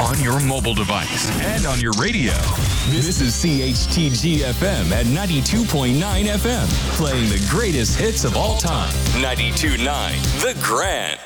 on your mobile device and on your radio. This is CHTG FM at 92.9 FM, playing the greatest hits of all time. 92.9 The Grant.